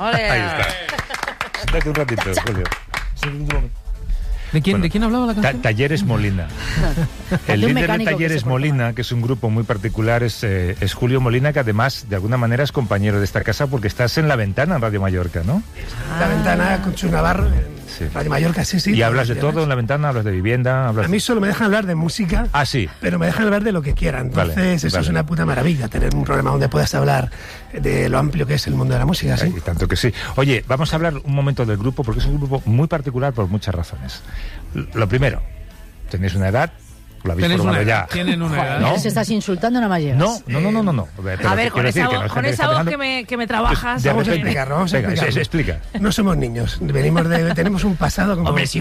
¡Ole! Ahí está. Siéntate un ratito, Julio. ¿De quién hablaba la canción? Talleres Molina. El De un líder de mecánico que Talleres se porta Molina, mal. que es un grupo muy particular, es Julio Molina, que además, de alguna manera, es compañero de esta casa porque estás en La Ventana, en Radio Mallorca, ¿no? La Ventana con Chus Navarro, Sí. Radio Mallorca, sí. Y hablas de todo en La Ventana, hablas de vivienda, hablas A mí solo me dejan hablar de música, Ah, sí. pero me dejan hablar de lo que quieran. Entonces, Vale, eso vale. es una puta maravilla, tener un programa donde puedas hablar de lo amplio que es el mundo de la música, ¿sí? Y tanto que sí. Oye, vamos a hablar un momento del grupo, porque es un grupo muy particular por muchas razones. Lo primero, tenéis una edad, lo habéis Tenéis formado una ya. edad, tienen una edad. ¿No? Si estás insultando, nada más llegas. No. A ver, con esa voz que me trabajas... De Vamos a repente- explicarlo, vamos a Venga, explicarlo. explica. No somos niños, tenemos un pasado como... Hombre, si